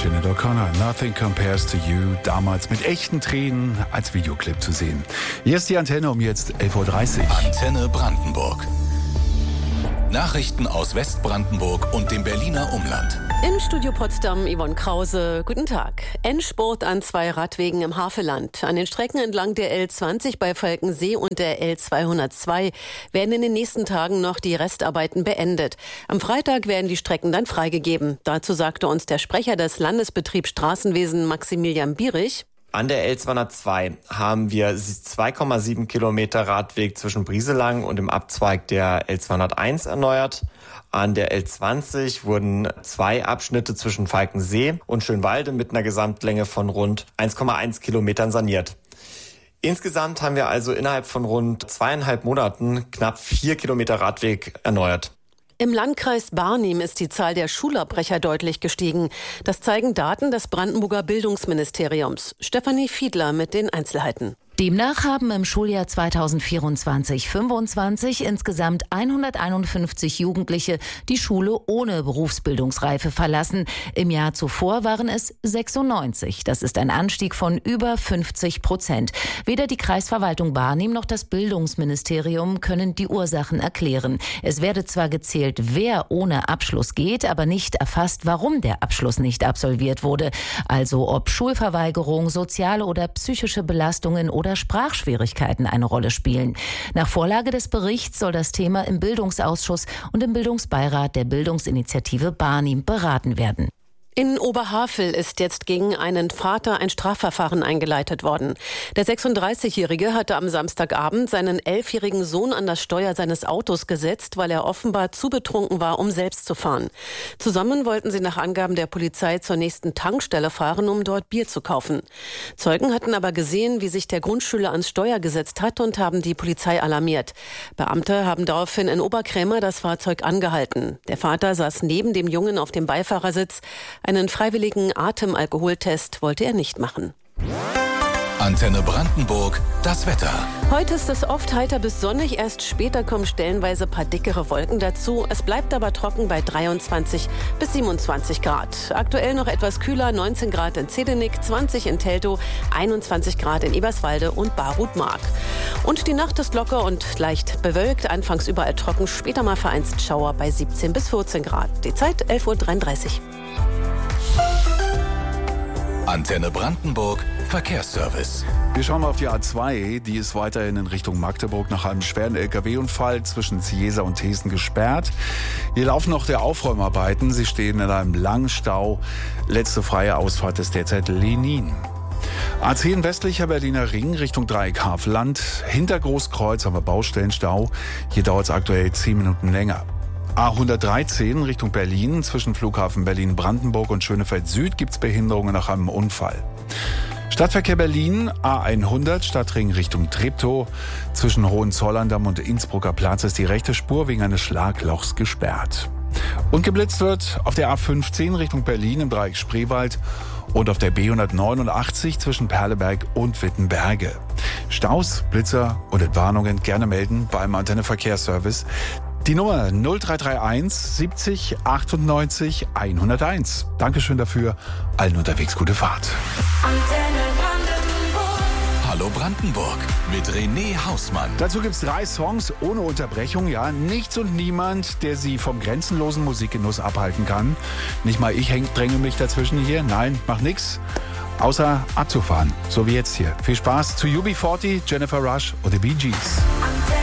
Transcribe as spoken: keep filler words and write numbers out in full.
Sinead O'Connor, Nothing Compares to You, damals mit echten Tränen als Videoclip zu sehen. Hier ist die Antenne um jetzt elf Uhr dreißig. Antenne Brandenburg. Nachrichten aus Westbrandenburg und dem Berliner Umland. Im Studio Potsdam Yvonne Krause. Guten Tag. Endspurt an zwei Radwegen im Havelland. An den Strecken entlang der L zwanzig bei Falkensee und der L zweihundertzwei werden in den nächsten Tagen noch die Restarbeiten beendet. Am Freitag werden die Strecken dann freigegeben. Dazu sagte uns der Sprecher des Landesbetriebs Straßenwesen Maximilian Bierich: An der L zweihundertzwei haben wir zwei Komma sieben Kilometer Radweg zwischen Brieselang und dem Abzweig der L zweihunderteins erneuert. An der L zwanzig wurden zwei Abschnitte zwischen Falkensee und Schönwalde mit einer Gesamtlänge von rund eins Komma eins Kilometern saniert. Insgesamt haben wir also innerhalb von rund zweieinhalb Monaten knapp vier Kilometer Radweg erneuert. Im Landkreis Barnim ist die Zahl der Schulabbrecher deutlich gestiegen. Das zeigen Daten des Brandenburger Bildungsministeriums. Stefanie Fiedler mit den Einzelheiten. Demnach haben im Schuljahr zweitausendvierundzwanzig fünfundzwanzig insgesamt hunderteinundfünfzig Jugendliche die Schule ohne Berufsbildungsreife verlassen. Im Jahr zuvor waren es sechsundneunzig. Das ist ein Anstieg von über fünfzig Prozent. Weder die Kreisverwaltung Barnim noch das Bildungsministerium können die Ursachen erklären. Es werde zwar gezählt, wer ohne Abschluss geht, aber nicht erfasst, warum der Abschluss nicht absolviert wurde. Also ob Schulverweigerung, soziale oder psychische Belastungen oder oder Sprachschwierigkeiten eine Rolle spielen. Nach Vorlage des Berichts soll das Thema im Bildungsausschuss und im Bildungsbeirat der Bildungsinitiative Barnim beraten werden. In Oberhavel ist jetzt gegen einen Vater ein Strafverfahren eingeleitet worden. Der sechsunddreißigjährige hatte am Samstagabend seinen elfjährigen Sohn an das Steuer seines Autos gesetzt, weil er offenbar zu betrunken war, um selbst zu fahren. Zusammen wollten sie nach Angaben der Polizei zur nächsten Tankstelle fahren, um dort Bier zu kaufen. Zeugen hatten aber gesehen, wie sich der Grundschüler ans Steuer gesetzt hat und haben die Polizei alarmiert. Beamte haben daraufhin in Oberkrämer das Fahrzeug angehalten. Der Vater saß neben dem Jungen auf dem Beifahrersitz. Einen freiwilligen Atemalkoholtest wollte er nicht machen. Antenne Brandenburg, das Wetter. Heute ist es oft heiter bis sonnig, erst später kommen stellenweise ein paar dickere Wolken dazu. Es bleibt aber trocken bei dreiundzwanzig bis siebenundzwanzig Grad. Aktuell noch etwas kühler, neunzehn Grad in Zedenik, zwanzig in Teltow, einundzwanzig Grad in Eberswalde und Barut-Mark. Und die Nacht ist locker und leicht bewölkt, anfangs überall trocken, später mal vereinzelt Schauer bei siebzehn bis vierzehn Grad. Die Zeit elf Uhr dreiunddreißig. Antenne Brandenburg, Verkehrsservice. Wir schauen mal auf die A zwei. Die ist weiterhin in Richtung Magdeburg nach einem schweren L K W-Unfall zwischen Ciesa und Thesen gesperrt. Hier laufen noch der Aufräumarbeiten. Sie stehen in einem langen Stau. Letzte freie Ausfahrt ist derzeit Lenin. A zehn westlicher Berliner Ring Richtung Dreieck Havelland. Hinter Großkreuz haben wir Baustellenstau. Hier dauert es aktuell zehn Minuten länger. A hundertdreizehn Richtung Berlin, zwischen Flughafen Berlin-Brandenburg und Schönefeld Süd gibt's Behinderungen nach einem Unfall. Stadtverkehr Berlin, A hundert, Stadtring Richtung Treptow. Zwischen Hohenzollern-Damm und Innsbrucker Platz ist die rechte Spur wegen eines Schlaglochs gesperrt. Und geblitzt wird auf der A fünfzehn Richtung Berlin im Dreieck Spreewald und auf der B hundertneunundachtzig zwischen Perleberg und Wittenberge. Staus, Blitzer und Entwarnungen gerne melden beim Antenne Verkehrsservice. Die Nummer null drei drei eins siebzig achtundneunzig hunderteins. Dankeschön dafür. Allen unterwegs gute Fahrt. Antenne Brandenburg. Hallo Brandenburg mit René Hausmann. Dazu gibt's drei Songs ohne Unterbrechung. Ja, nichts und niemand, der Sie vom grenzenlosen Musikgenuss abhalten kann. Nicht mal ich häng, dränge mich dazwischen hier. Nein, mach nix. Außer abzufahren. So wie jetzt hier. Viel Spaß zu U B vierzig, Jennifer Rush oder Bee Gees.